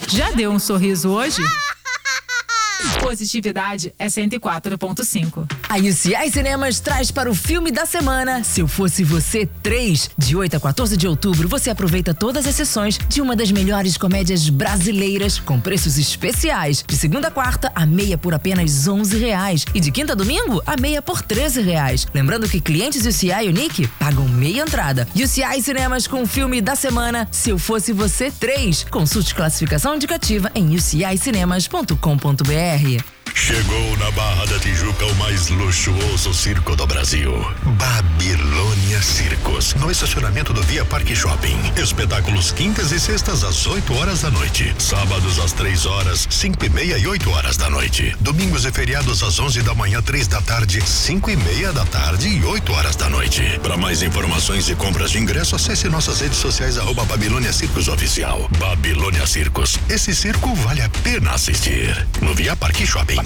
Já deu um sorriso hoje? Positividade é 104,5. A UCI Cinemas traz para o filme da semana Se Eu Fosse Você 3. De 8 a 14 de outubro, você aproveita todas as sessões de uma das melhores comédias brasileiras com preços especiais. De segunda a quarta, a meia por apenas R$11. E de quinta a domingo, a meia por R$13. Lembrando que clientes UCI Unique pagam meia entrada. UCI Cinemas com o filme da semana Se Eu Fosse Você 3. Consulte classificação indicativa em ucicinemas.com.br. Chegou na Barra da Tijuca o mais luxuoso circo do Brasil. Babilônia Circos, no estacionamento do Via Parque Shopping. Espetáculos quintas e sextas às 8 horas da noite. Sábados às 3 horas, 5:30 e 8 horas da noite. Domingos e feriados às 11 da manhã, 3 da tarde, 5:30 da tarde e 8 horas da noite. Para mais informações e compras de ingresso, acesse nossas redes sociais @Babilônia Circos Oficial. Babilônia Circos, esse circo vale a pena assistir. No Via Parque Shopping.